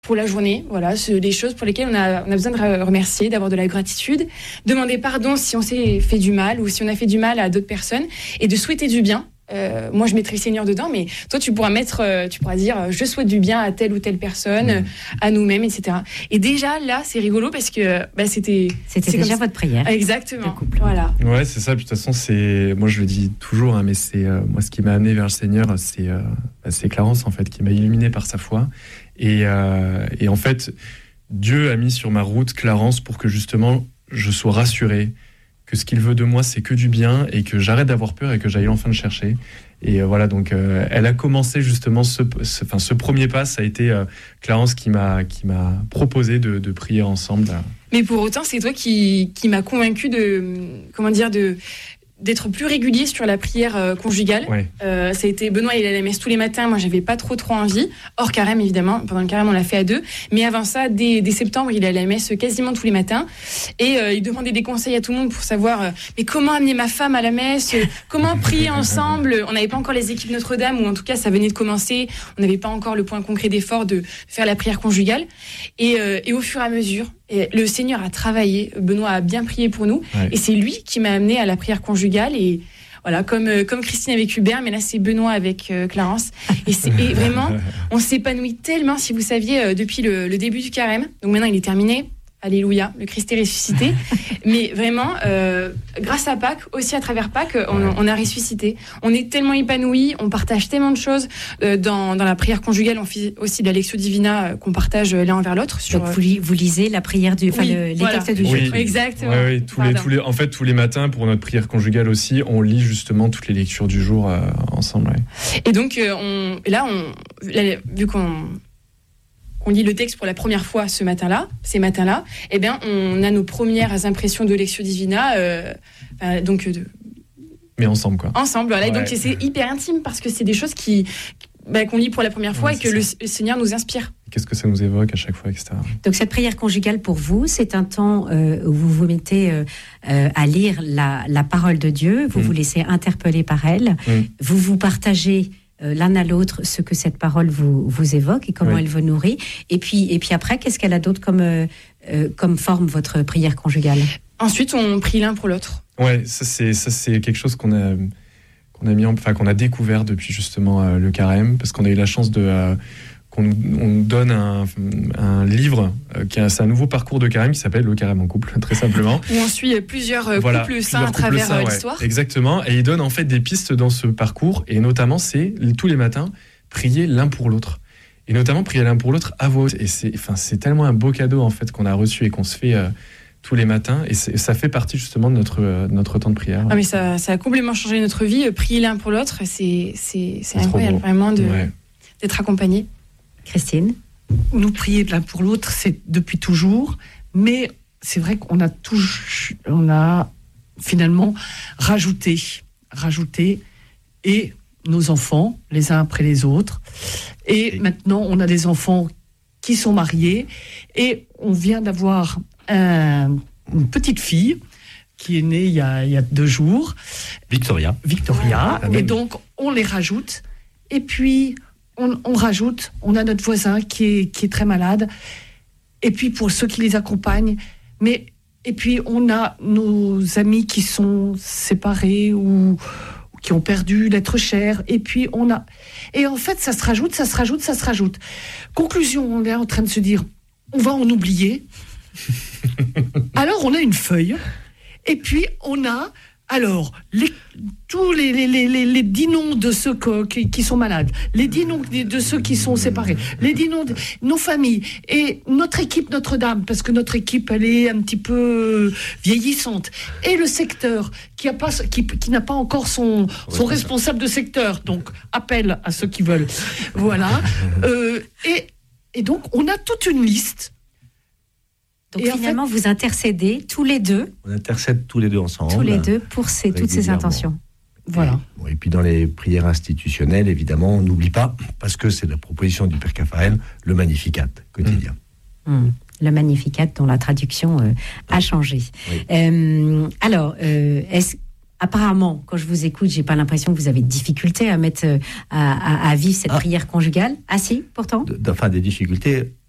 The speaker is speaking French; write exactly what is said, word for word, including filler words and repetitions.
pour la journée, voilà, c'est des choses pour lesquelles on a, on a besoin de remercier, d'avoir de la gratitude, demander pardon si on s'est fait du mal ou si on a fait du mal à d'autres personnes et de souhaiter du bien. Euh, moi, je mettrai le Seigneur dedans, mais toi, tu pourras mettre, euh, tu pourras dire, euh, je souhaite du bien à telle ou telle personne, euh, à nous-mêmes, et cetera. Et déjà, là, c'est rigolo parce que bah, c'était... C'était déjà votre prière. Exactement. Voilà. Ouais, c'est ça. Puis, de toute façon, c'est... Moi, je le dis toujours, hein, mais c'est... Euh, moi, ce qui m'a amené vers le Seigneur, c'est, euh, bah, c'est Clarence, en fait, qui m'a illuminé par sa foi. Et, euh, et en fait, Dieu a mis sur ma route Clarence pour que, justement, je sois rassuré que ce qu'il veut de moi, c'est que du bien et que j'arrête d'avoir peur et que j'aille enfin le chercher. Et euh, voilà, donc euh, elle a commencé justement ce, ce, enfin, ce premier pas, ça a été euh, Clarence qui m'a, qui m'a proposé de, de prier ensemble. Mais pour autant, c'est toi qui, qui m'a convaincu de, comment dire, de... d'être plus régulier sur la prière euh, conjugale. Ouais. Euh, ça a été Benoît, il allait à la messe tous les matins. Moi, j'avais pas trop trop envie. Hors carême, évidemment. Pendant le carême, on l'a fait à deux. Mais avant ça, dès, dès septembre, il allait à la messe quasiment tous les matins. Et euh, il demandait des conseils à tout le monde pour savoir euh, mais comment amener ma femme à la messe, euh, comment prier ensemble. On n'avait pas encore les équipes Notre-Dame, ou en tout cas, ça venait de commencer. On n'avait pas encore le point concret d'effort de faire la prière conjugale. Et, euh, et au fur et à mesure, et le Seigneur a travaillé, Benoît a bien prié pour nous, ouais. Et c'est lui qui m'a amené à la prière conjugale. Et voilà, comme, euh, comme Christine avec Hubert, mais là c'est Benoît avec euh, Clarence. Et, c'est, et vraiment, on s'épanouit tellement, si vous saviez, euh, depuis le, le début du carême. Donc maintenant il est terminé. Alléluia, le Christ est ressuscité. Mais vraiment, euh, grâce à Pâques, aussi à travers Pâques, on, on a ressuscité. On est tellement épanouis, on partage tellement de choses. Euh, dans, dans la prière conjugale, on fait aussi de la Lectio Divina euh, qu'on partage l'un envers l'autre. Sur, Donc vous, vous lisez la prière du, enfin oui, le, les voilà. textes du oui. jour. Exactement. Ouais, oui, tous les, tous les, en fait, tous les matins, pour notre prière conjugale aussi, on lit justement toutes les lectures du jour euh, ensemble. Ouais. Et donc, euh, on, là, on, là, vu qu'on... on lit le texte pour la première fois ce matin-là, ces matins-là, eh bien, on a nos premières impressions de Lectio Divina, euh, euh, donc de... mais ensemble quoi. Ensemble, voilà. Ouais. Et donc c'est hyper intime parce que c'est des choses qui, bah, qu'on lit pour la première fois, ouais, et que le, le Seigneur nous inspire. Qu'est-ce que ça nous évoque à chaque fois, et cetera. Donc cette prière conjugale pour vous, c'est un temps euh, où vous vous mettez euh, euh, à lire la, la parole de Dieu, vous mmh. vous laissez interpeller par elle, mmh. vous vous partagez Euh, l'un à l'autre ce que cette parole vous, vous évoque et comment oui. elle vous nourrit. Et puis, et puis après, qu'est-ce qu'elle a d'autre comme, euh, euh, comme forme, votre prière conjugale ? Ensuite, on prie l'un pour l'autre. Ouais, ça c'est, ça, c'est quelque chose qu'on a, qu'on a mis en, enfin, qu'on a découvert depuis justement euh, le carême, parce qu'on a eu la chance de... Euh, qu'on nous, on nous donne un, un livre, euh, qui a, c'est un nouveau parcours de carême qui s'appelle Le carême en couple, très simplement. Où on suit plusieurs euh, voilà, couples plusieurs saints à travers saints, ouais, l'histoire. Exactement, et il donne en fait des pistes dans ce parcours, et notamment c'est, tous les matins, prier l'un pour l'autre. Et notamment prier l'un pour l'autre à voix haute. Et c'est, enfin, c'est tellement un beau cadeau en fait qu'on a reçu et qu'on se fait... Euh, tous les matins, et ça fait partie justement de notre, euh, notre temps de prière. Ah mais ça, ça a complètement changé notre vie, prier l'un pour l'autre, c'est, c'est, c'est, c'est incroyable vraiment de, ouais. d'être accompagné. Christine ? Nous prier l'un pour l'autre, c'est depuis toujours, mais c'est vrai qu'on a, toujours, on a finalement rajouté, rajouté, et nos enfants, les uns après les autres, et, et maintenant on a des enfants qui sont mariés, et on vient d'avoir un, une petite fille qui est née il y a, il y a deux jours. Victoria. Victoria. Ah, et donc, on les rajoute. Et puis, on, on rajoute, on a notre voisin qui est, qui est très malade. Et puis, pour ceux qui les accompagnent. Mais, et puis, on a nos amis qui sont séparés ou, ou qui ont perdu l'être cher. Et puis, on a... Et en fait, ça se rajoute, ça se rajoute, ça se rajoute. Conclusion, on est en train de se dire, on va en oublier. Alors, on a une feuille, et puis on a alors les, tous les, les, les, les dix noms de ceux que, qui, qui sont malades, les dix noms de ceux qui sont séparés, les dix noms de nos familles, et notre équipe Notre-Dame, parce que notre équipe, elle est un petit peu vieillissante, et le secteur qui, a pas, qui, qui n'a pas encore son, son responsable de secteur, donc appel à ceux qui veulent. Voilà. Euh, et, et donc, on a toute une liste. Donc et finalement, en fait, vous intercédez tous les deux. On intercède tous les deux ensemble. Tous les deux pour ces, toutes ces intentions. Voilà. Et, bon, et puis dans les prières institutionnelles, évidemment, on n'oublie pas, parce que c'est la proposition du Père Capharel, le Magnificat quotidien. Mmh. Mmh. Le Magnificat dont la traduction euh, a changé. Oui. Euh, alors, euh, est-ce apparemment, quand je vous écoute, j'ai pas l'impression que vous avez de difficultés à mettre, à, à, à vivre cette ah. prière conjugale. Ah si, pourtant. De, de, enfin, des difficultés